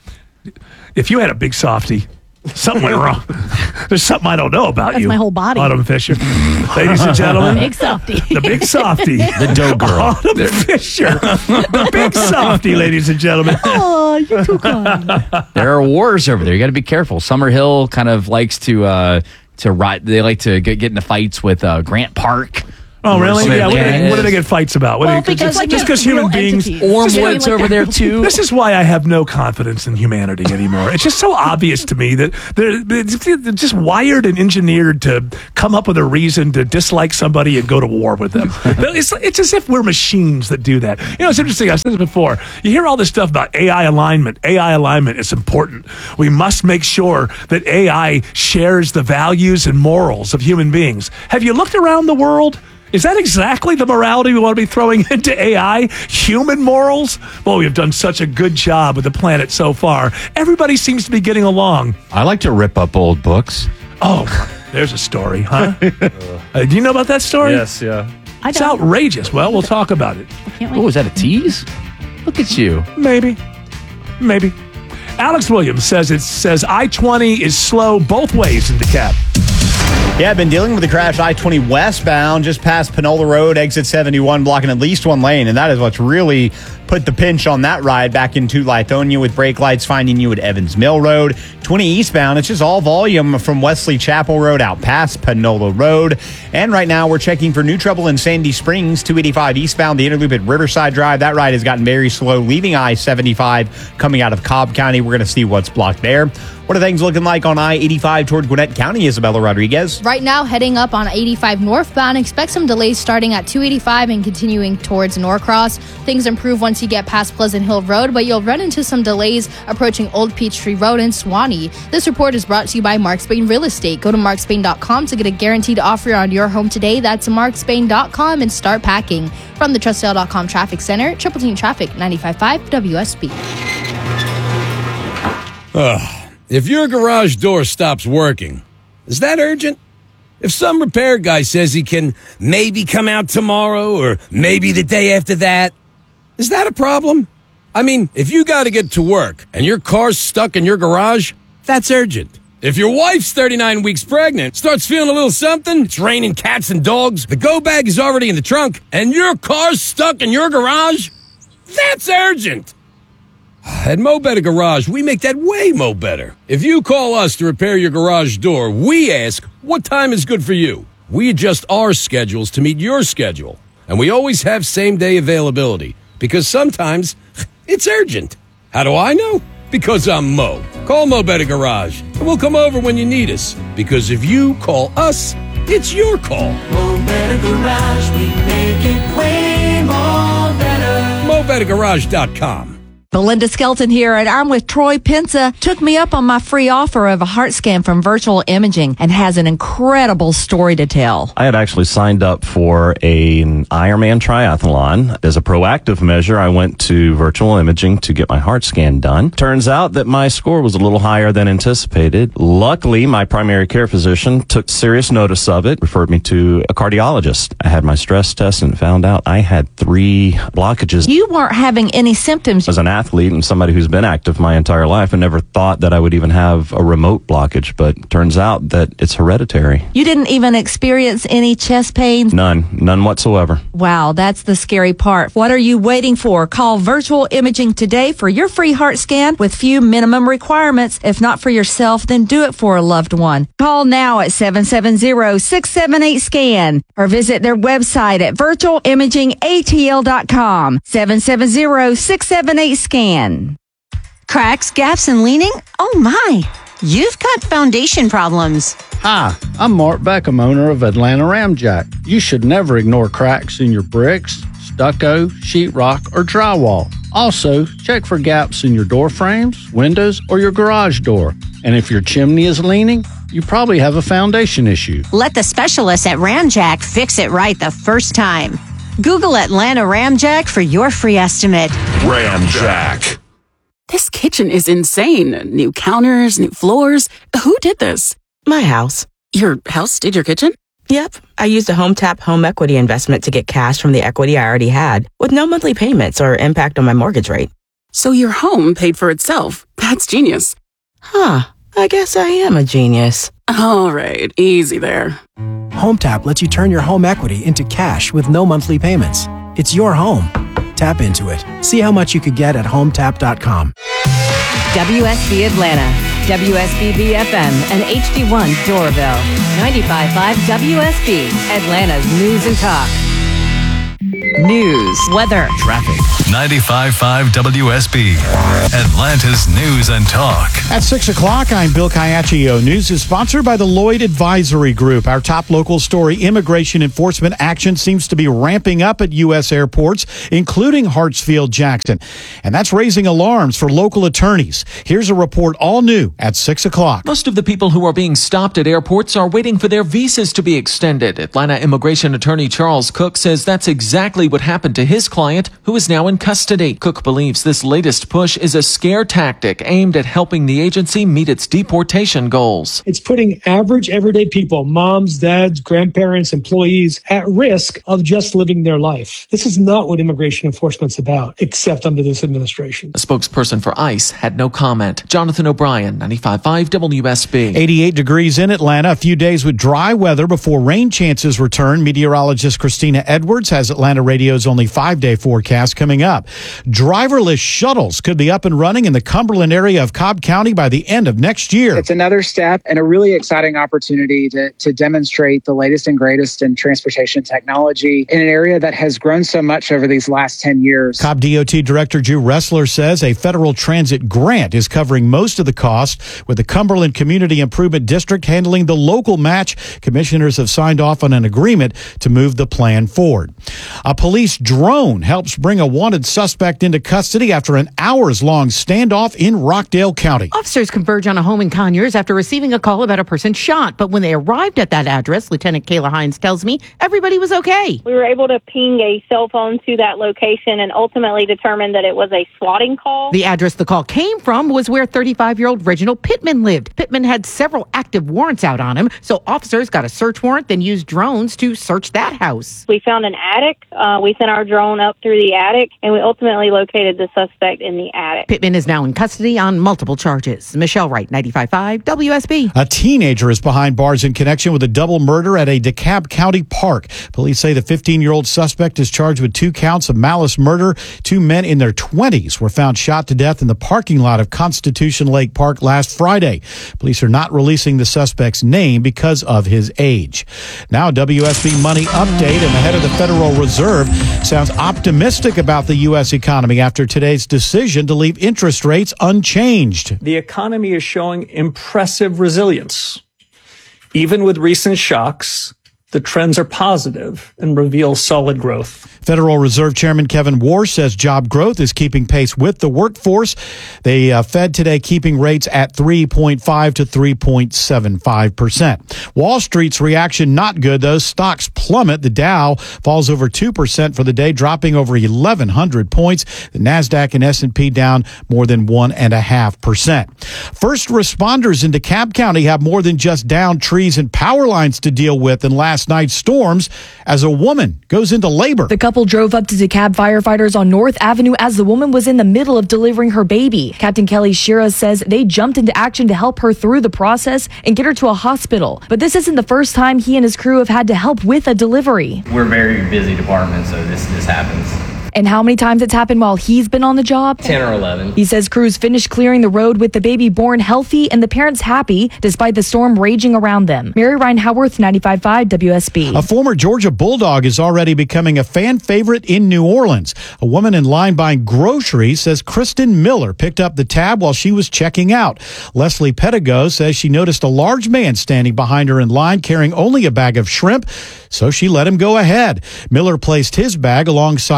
if you had a big softy... Something went wrong. There's something I don't know about That's you. my whole body. Autumn Fisher. Ladies and gentlemen. Big softy. The big softy. The dough girl. Autumn Fisher. The big softy, ladies and gentlemen. Oh, you're too kind. There are wars over there. You got to be careful. Summerhill kind of likes to uh, to ride. They like to get, get into fights with uh, Grant Park. Oh, really? Yeah. What do, they, what do they get fights about? What Well, do they, because just like just because human beings. Ormwood's over there too. This is why I have no confidence in humanity anymore. It's just so obvious to me that they're, they're just wired and engineered to come up with a reason to dislike somebody and go to war with them. It's, it's as if we're machines that do that. You know, it's interesting. I said this before. You hear all this stuff about A I alignment. A I alignment is important. We must make sure that A I shares the values and morals of human beings. Have you looked around the world? Is that exactly the morality we want to be throwing into A I? Human morals? Well, we've done such a good job with the planet so far. Everybody seems to be getting along. I like to rip up old books. Oh, there's a story, huh? uh, do you know about that story? Yes, yeah. I It's don't. outrageous. Well, we'll talk about it. Oh, is that a tease? Look at you. Maybe. Maybe. Alex Williams says it says I twenty is slow both ways in DeKalb. Yeah, I've been dealing with the crash I twenty westbound just past Panola Road, exit seventy-one, blocking at least one lane. And that is what's really put the pinch on that ride back into Lithonia, with brake lights finding you at Evans Mill Road. twenty eastbound, it's just all volume from Wesley Chapel Road out past Panola Road. And right now we're checking for new trouble in Sandy Springs, two eighty-five eastbound, the interloop at Riverside Drive. That ride has gotten very slow, leaving I seventy-five coming out of Cobb County. We're going to see what's blocked there. What are things looking like on I eighty-five toward Gwinnett County, Isabella Rodriguez? Right now, heading up on eighty-five northbound, expect some delays starting at two eighty-five and continuing towards Norcross. Things improve once you get past Pleasant Hill Road, but you'll run into some delays approaching Old Peachtree Road in Swanee. This report is brought to you by Mark Spain Real Estate. Go to mark spain dot com to get a guaranteed offer on your home today. That's mark spain dot com and start packing. From the trust sale dot com Traffic Center, Triple Team Traffic, ninety-five point five W S B. Ugh. If your garage door stops working, is that urgent? If some repair guy says he can maybe come out tomorrow or maybe the day after that, is that a problem? I mean, if you got to get to work and your car's stuck in your garage, that's urgent. If your wife's thirty-nine weeks pregnant, starts feeling a little something, it's raining cats and dogs, the go bag is already in the trunk, and your car's stuck in your garage, that's urgent. At Mo Better Garage, we make that way mo better. If you call us to repair your garage door, we ask, what time is good for you? We adjust our schedules to meet your schedule. And we always have same-day availability, because sometimes it's urgent. How do I know? Because I'm Mo. Call Mo Better Garage, and we'll come over when you need us. Because if you call us, it's your call. Mo Better Garage, we make it way more better. Mo Better Garage dot com. Belinda Skelton here, and I'm with Troy Pensa. Took me up on my free offer of a heart scan from Virtual Imaging and has an incredible story to tell. I had actually signed up for a, an Ironman triathlon. As a proactive measure, I went to Virtual Imaging to get my heart scan done. Turns out that my score was a little higher than anticipated. Luckily, my primary care physician took serious notice of it, referred me to a cardiologist. I had my stress test and found out I had three blockages. You weren't having any symptoms. As an athlete and somebody who's been active my entire life, I never thought that I would even have a remote blockage, but turns out that it's hereditary. You didn't even experience any chest pains? None. None whatsoever. Wow, that's the scary part. What are you waiting for? Call Virtual Imaging today for your free heart scan with few minimum requirements. If not for yourself, then do it for a loved one. Call now at seven seven zero, six seven eight, SCAN or visit their website at virtual imaging A T L dot com. seven seven zero, six seven eight, SCAN. Cracks, gaps, and leaning? Oh my, you've got foundation problems. Hi, I'm Mark Beckham, owner of Atlanta Ramjack. You should never ignore cracks in your bricks, stucco, sheetrock, or drywall. Also, check for gaps in your door frames, windows, or your garage door. And if your chimney is leaning, you probably have a foundation issue. Let the specialists at Ramjack fix it right the first time. Google Atlanta Ramjack for your free estimate. Ramjack. This kitchen is insane. New counters, new floors. Who did this? My house. Your house did your kitchen? Yep. I used a HomeTap home equity investment to get cash from the equity I already had, with no monthly payments or impact on my mortgage rate. So your home paid for itself. That's genius. Huh. I guess I am a genius. All right. Easy there. HomeTap lets you turn your home equity into cash with no monthly payments. It's your home. Tap into it. See how much you could get at home tap dot com. W S B Atlanta, W S B B F M, and H D one Doraville. ninety-five point five W S B, Atlanta's News and Talk. News, weather, traffic. ninety-five point five W S B, Atlanta's News and Talk. At six o'clock, I'm Bill Caiaccio. News is sponsored by the Lloyd Advisory Group. Our top local story, immigration enforcement action seems to be ramping up at U S airports, including Hartsfield-Jackson. And that's raising alarms for local attorneys. Here's a report all new at six o'clock. Most of the people who are being stopped at airports are waiting for their visas to be extended. Atlanta immigration attorney Charles Cook says that's exactly what happened to his client, who is now in custody. Cook believes this latest push is a scare tactic aimed at helping the agency meet its deportation goals. It's putting average, everyday people, moms, dads, grandparents, employees, at risk of just living their life. This is not what immigration enforcement's about, except under this administration. A spokesperson for ICE had no comment. Jonathan O'Brien, ninety-five point five W S B. eighty-eight degrees in Atlanta. A few days with dry weather before rain chances return. Meteorologist Christina Edwards has Atlanta Radio's only five-day forecast coming up. Driverless shuttles could be up and running in the Cumberland area of Cobb County by the end of next year. It's another step and a really exciting opportunity to, to demonstrate the latest and greatest in transportation technology in an area that has grown so much over these last ten years. Cobb D O T Director Drew Ressler says a federal transit grant is covering most of the cost, with the Cumberland Community Improvement District handling the local match. Commissioners have signed off on an agreement to move the plan forward. A police drone helps bring a wanted suspect into custody after an hours-long standoff in Rockdale County. Officers converge on a home in Conyers after receiving a call about a person shot. But when they arrived at that address, Lieutenant Kayla Hines tells me everybody was okay. We were able to ping a cell phone to that location and ultimately determined that it was a swatting call. The address the call came from was where thirty-five-year-old Reginald Pittman lived. Pittman had several active warrants out on him, so officers got a search warrant, then used drones to search that house. We found an attic. Uh, we sent our drone up through the attic, and we ultimately located the suspect in the attic. Pittman is now in custody on multiple charges. Michelle Wright, ninety-five point five W S B. A teenager is behind bars in connection with a double murder at a DeKalb County park. Police say the fifteen-year-old suspect is charged with two counts of malice murder. Two men in their twenties were found shot to death in the parking lot of Constitution Lake Park last Friday. Police are not releasing the suspect's name because of his age. Now, a W S B Money update, and the head of the Federal Reserve sounds optimistic about the U S economy after today's decision to leave interest rates unchanged. The economy is showing impressive resilience. Even with recent shocks, the trends are positive and reveal solid growth. Federal Reserve Chairman Kevin Warsh says job growth is keeping pace with the workforce. The uh, Fed today keeping rates at three point five to three point seven five percent. Wall Street's reaction not good, though. Stocks plummet. The Dow falls over two percent for the day, dropping over eleven hundred points. The NASDAQ and S and P down more than one point five percent. First responders in DeKalb County have more than just downed trees and power lines to deal with in last night's storms as a woman goes into labor. The couple drove up to DeKalb firefighters on North Avenue as the woman was in the middle of delivering her baby. Captain Kelly Shira says they jumped into action to help her through the process and get her to a hospital. But this isn't the first time he and his crew have had to help with a delivery. We're a very busy department, so this this happens. And how many times it's happened while he's been on the job? ten or eleven. He says crews finished clearing the road with the baby born healthy and the parents happy despite the storm raging around them. Mary Ryan Howarth, ninety-five point five W S B. A former Georgia Bulldog is already becoming a fan favorite in New Orleans. A woman in line buying groceries says Kristen Miller picked up the tab while she was checking out. Leslie Pedigo says she noticed a large man standing behind her in line carrying only a bag of shrimp, so she let him go ahead. Miller placed his bag alongside her groceries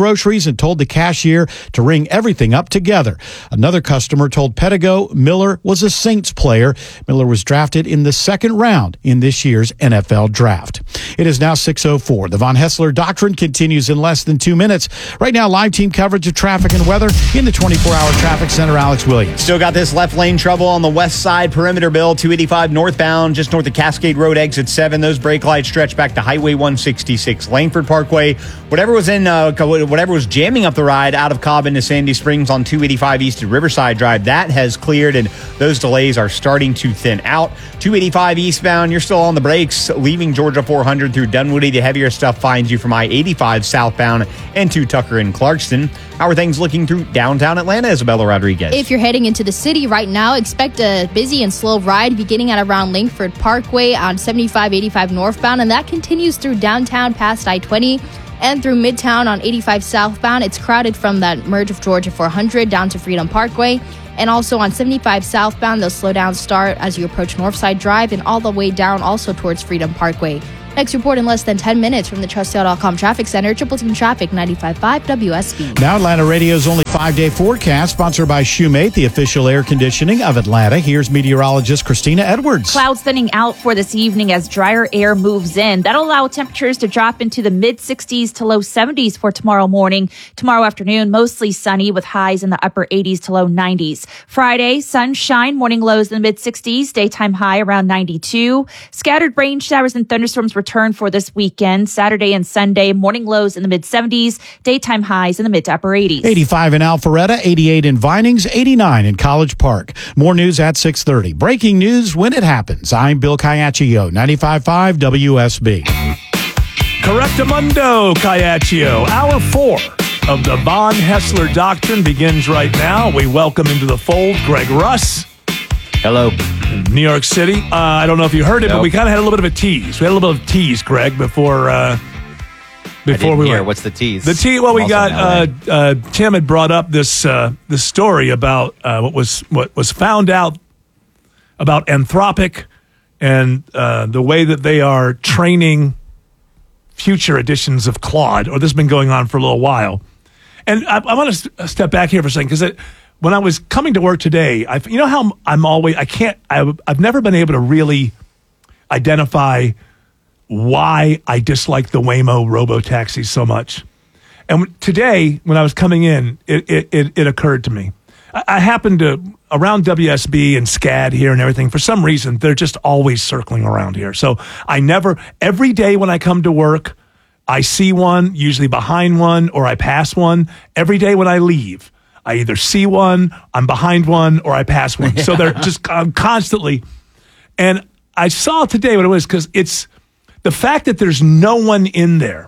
groceries and told the cashier to ring everything up together. Another customer told Pedigo Miller was a Saints player. Miller was drafted in the second round in this year's N F L draft. It is now six oh four. The Von Hessler Doctrine continues in less than two minutes. Right now, live team coverage of traffic and weather in the twenty-four hour traffic center. Alex Williams. Still got this left lane trouble on the west side perimeter bill, two eighty-five northbound, just north of Cascade Road, exit seven. Those brake lights stretch back to Highway one sixty-six, Langford Parkway. Whatever was in, uh, whatever was jamming up the ride out of Cobb into Sandy Springs on two eighty-five east at Riverside Drive, that has cleared, and those delays are starting to thin out. two eighty-five eastbound, you're still on the brakes, leaving Georgia four hundred through Dunwoody. The heavier stuff finds you from I eighty-five southbound and to Tucker and Clarkston. How are things looking through downtown Atlanta, Isabella Rodriguez? If you're heading into the city right now, expect a busy and slow ride beginning at around Langford Parkway on seventy-five eighty-five northbound, and that continues through downtown past I twenty and through Midtown on eighty-five southbound. It's crowded from that merge of Georgia four hundred down to Freedom Parkway. And also on seventy-five southbound, the slowdowns start as you approach Northside Drive and all the way down also towards Freedom Parkway. Next report in less than ten minutes from the Trust Sale dot com Traffic Center, Triple Team Traffic, ninety-five point five W S B. Now Atlanta Radio's only five-day forecast, sponsored by Shoemate, the official air conditioning of Atlanta. Here's meteorologist Christina Edwards. Clouds thinning out for this evening as drier air moves in. That'll allow temperatures to drop into the mid-sixties to low seventies for tomorrow morning. Tomorrow afternoon, mostly sunny with highs in the upper eighties to low nineties. Friday, sunshine, morning lows in the mid-sixties, daytime high around ninety-two. Scattered rain showers and thunderstorms return for this weekend. Saturday and Sunday, morning lows in the mid-seventies, daytime highs in the mid to upper eighties. eighty-five in Alpharetta, eighty-eight in Vinings, eighty-nine in College Park. More news at six thirty. Breaking news when it happens. I'm Bill Caiaccio, ninety-five point five W S B. Correctamundo, Caiaccio. Hour four of the Von Hessler Doctrine begins right now. We welcome into the fold Greg Russ. Hello. New York City. Uh, I don't know if you heard it, nope. but we kind of had a little bit of a tease. We had a little bit of tease, Greg, before uh, before we hear. went. What's the tease? The tease. Well, I'm we got uh, uh, Tim had brought up this uh, this story about uh, what was what was found out about Anthropic and uh, the way that they are training future editions of Claude. Or this has been going on for a little while. And I, I want to step back here for a second because it. When I was coming to work today, I, you know how I'm always, I can't, I, I've never been able to really identify why I dislike the Waymo robo-taxis so much. And today, when I was coming in, it, it, it, it occurred to me. I, I happened to, around W S B and SCAD here and everything, for some reason, they're just always circling around here. So I never, every day when I come to work, I see one, usually behind one, or I pass one. Every day when I leave, I either see one, I'm behind one, or I pass one. So they're just um, constantly. And I saw today what it was because it's the fact that there's no one in there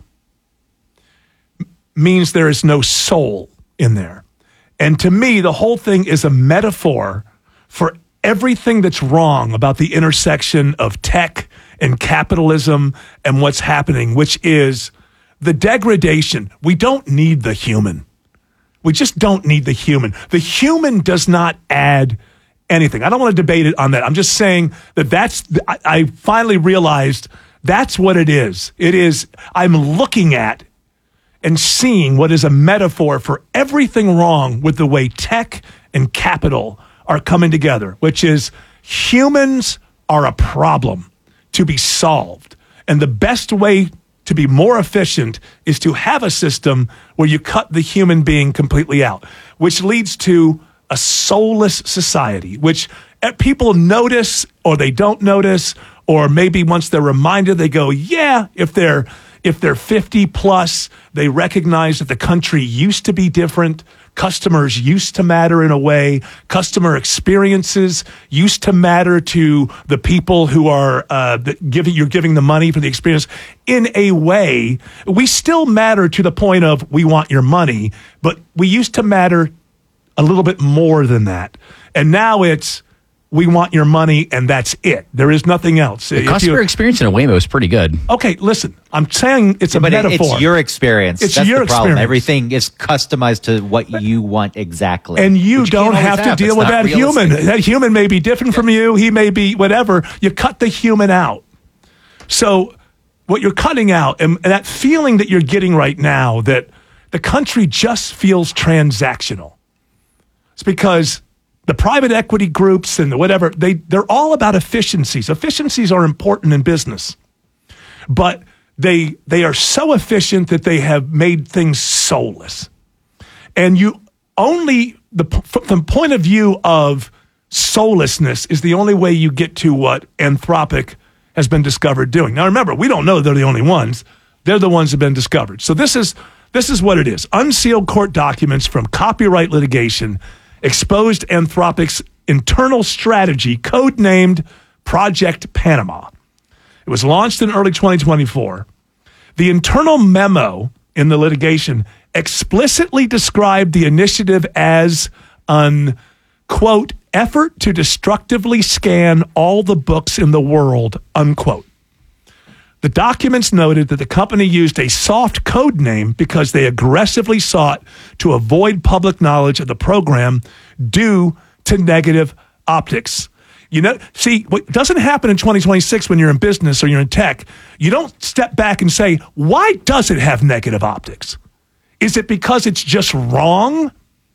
means there is no soul in there. And to me, the whole thing is a metaphor for everything that's wrong about the intersection of tech and capitalism and what's happening, which is the degradation. We don't need the human. We just don't need the human. The human does not add anything. I don't want to debate it on that. I'm just saying that that's, I, I finally realized that's what it is. It is, I'm looking at and seeing what is a metaphor for everything wrong with the way tech and capital are coming together, which is humans are a problem to be solved. And the best way to be more efficient is to have a system where you cut the human being completely out, which leads to a soulless society, which people notice or they don't notice, or maybe once they're reminded, they go, yeah, if they're if they're fifty plus, they recognize that the country used to be different. Customers used to matter in a way. Customer experiences used to matter to the people who are uh, giving you're giving the money for the experience. In a way, we still matter to the point of we want your money, but we used to matter a little bit more than that. And now it's we want your money, and that's it. There is nothing else. The if customer you, experience in a Waymo is pretty good. Okay, listen. I'm saying it's a but metaphor. It's your experience. It's that's your the problem. experience. Everything is customized to what you want exactly. And you, you don't have to have. deal it's with that realistic. human. That human may be different yeah. from you. He may be whatever. You cut the human out. So what you're cutting out, and, and that feeling that you're getting right now, that the country just feels transactional. It's because the private equity groups and the whatever, they, they're all about efficiencies. Efficiencies are important in business, but they they are so efficient that they have made things soulless. And you only, the from the point of view of soullessness is the only way you get to what Anthropic has been discovered doing. Now remember, we don't know they're the only ones. They're the ones that have been discovered. So this is this is what it is. Unsealed court documents from copyright litigation exposed Anthropic's internal strategy, codenamed Project Panama. It was launched in early twenty twenty-four. The internal memo in the litigation explicitly described the initiative as an, quote, effort to destructively scan all the books in the world, unquote. The documents noted that the company used a soft code name because they aggressively sought to avoid public knowledge of the program due to negative optics. You know, see, what doesn't happen in twenty twenty-six when you're in business or you're in tech, you don't step back and say, why does it have negative optics? Is it because it's just wrong?